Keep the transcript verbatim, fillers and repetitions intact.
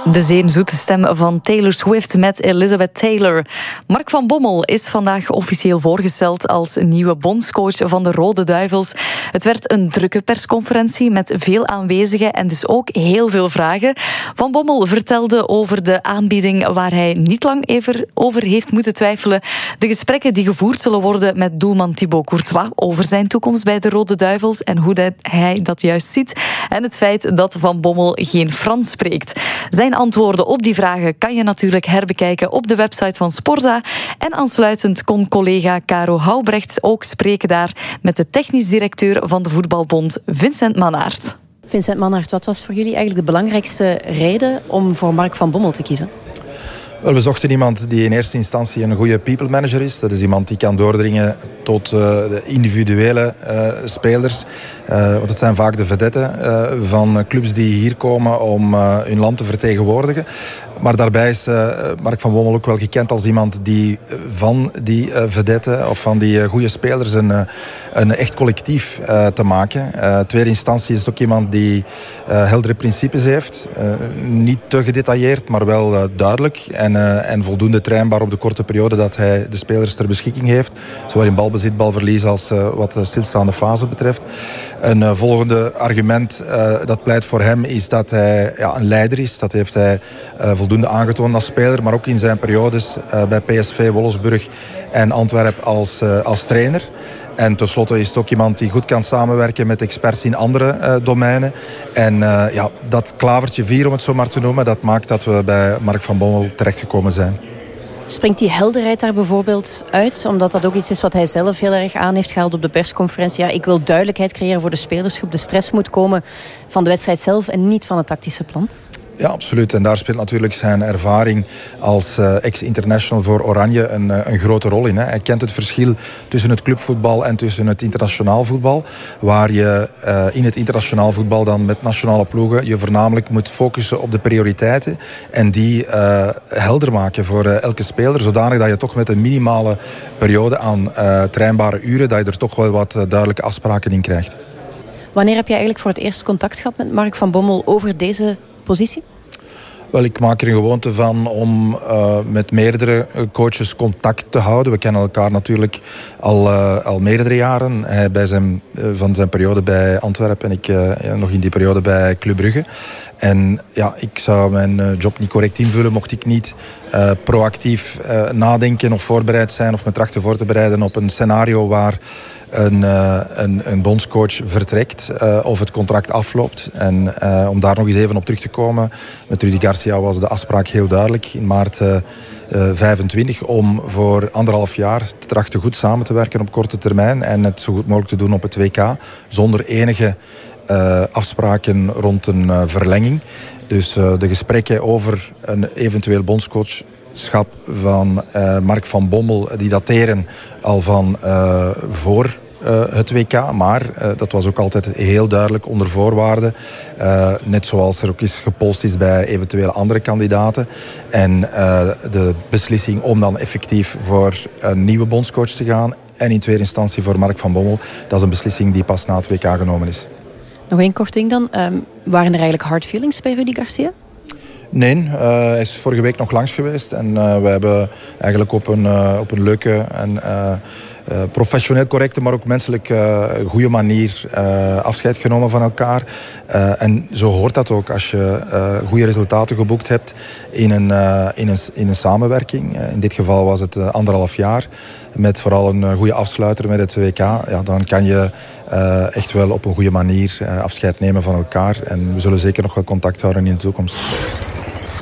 De zeemzoete stem van Taylor Swift met Elizabeth Taylor. Mark van Bommel is vandaag officieel voorgesteld als nieuwe bondscoach van de Rode Duivels. Het werd een drukke persconferentie met veel aanwezigen en dus ook heel veel vragen. Van Bommel vertelde over de aanbieding waar hij niet lang even over heeft moeten twijfelen. De gesprekken die gevoerd zullen worden met doelman Thibaut Courtois over zijn toekomst bij de Rode Duivels en hoe dat hij dat juist ziet. En het feit dat Van Bommel geen Frans spreekt. Zijn antwoorden op die vragen kan je natuurlijk herbekijken op de website van Sporza. En aansluitend kon collega Caro Houbrechts ook spreken daar met de technisch directeur van de Voetbalbond, Vincent Mannaert. Vincent Mannaert, wat was voor jullie eigenlijk de belangrijkste reden om voor Mark van Bommel te kiezen? Wel, we zochten iemand die in eerste instantie een goede people manager is. Dat is iemand die kan doordringen tot uh, de individuele uh, spelers. Uh, want het zijn vaak de vedetten uh, van clubs die hier komen om uh, hun land te vertegenwoordigen. Maar daarbij is uh, Mark van Bommel ook wel gekend als iemand die van die uh, vedetten of van die uh, goede spelers een, uh, een echt collectief uh, te maken. Uh, tweede instantie is het ook iemand die uh, heldere principes heeft. Uh, niet te gedetailleerd, maar wel uh, duidelijk. En, uh, en voldoende trainbaar op de korte periode dat hij de spelers ter beschikking heeft. Zowel in balbezit, balverlies als uh, wat de stilstaande fase betreft. Een uh, volgende argument uh, dat pleit voor hem is dat hij ja, een leider is. Dat heeft hij uh, voldoende aangetoond als speler, maar ook in zijn periodes uh, bij P S V, Wolfsburg en Antwerpen als, uh, als trainer. En tenslotte is het ook iemand die goed kan samenwerken met experts in andere uh, domeinen. En uh, ja, dat klavertje vier, om het zo maar te noemen, dat maakt dat we bij Mark van Bommel terechtgekomen zijn. Springt die helderheid daar bijvoorbeeld uit? Omdat dat ook iets is wat hij zelf heel erg aan heeft gehaald op de persconferentie. Ja, ik wil duidelijkheid creëren voor de spelersgroep. De stress moet komen van de wedstrijd zelf en niet van het tactische plan. Ja, absoluut. En daar speelt natuurlijk zijn ervaring als uh, ex-international voor Oranje een, uh, een grote rol in. Hè. Hij kent het verschil tussen het clubvoetbal en tussen het internationaal voetbal. Waar je uh, in het internationaal voetbal dan met nationale ploegen je voornamelijk moet focussen op de prioriteiten. En die uh, helder maken voor uh, elke speler. Zodanig dat je toch met een minimale periode aan uh, trainbare uren, dat je er toch wel wat uh, duidelijke afspraken in krijgt. Wanneer heb je eigenlijk voor het eerst contact gehad met Mark van Bommel over deze positie? Wel, ik maak er een gewoonte van om uh, met meerdere coaches contact te houden. We kennen elkaar natuurlijk al, uh, al meerdere jaren. Hij bij zijn, uh, van zijn periode bij Antwerpen en ik uh, ja, nog in die periode bij Club Brugge. En ja, ik zou mijn uh, job niet correct invullen mocht ik niet uh, proactief uh, nadenken of voorbereid zijn of me trachten voor te bereiden op een scenario waar Een, uh, een, een bondscoach vertrekt uh, of het contract afloopt. En uh, om daar nog eens even op terug te komen, met Rudy Garcia was de afspraak heel duidelijk in maart uh, uh, vijfentwintig om voor anderhalf jaar te trachten goed samen te werken op korte termijn en het zo goed mogelijk te doen op het W K zonder enige uh, afspraken rond een uh, verlenging. Dus uh, de gesprekken over een eventueel bondscoachschap van uh, Mark van Bommel die dateren al van uh, voor Uh, het W K, maar uh, dat was ook altijd heel duidelijk onder voorwaarden. Uh, net zoals er ook is gepolst is bij eventuele andere kandidaten. En uh, de beslissing om dan effectief voor een nieuwe bondscoach te gaan en in tweede instantie voor Mark van Bommel, dat is een beslissing die pas na het W K genomen is. Nog één kort ding dan. Um, waren er eigenlijk hard feelings bij Rudy Garcia? Nee, uh, hij is vorige week nog langs geweest en uh, we hebben eigenlijk op een, uh, op een leuke en uh, uh, professioneel correcte, maar ook menselijk uh, goede manier uh, afscheid genomen van elkaar. Uh, en zo hoort dat ook als je uh, goede resultaten geboekt hebt in een, uh, in een, in een samenwerking. Uh, in dit geval was het uh, anderhalf jaar met vooral een uh, goede afsluiter met het W K. Ja, dan kan je uh, echt wel op een goede manier uh, afscheid nemen van elkaar. En we zullen zeker nog wel contact houden in de toekomst.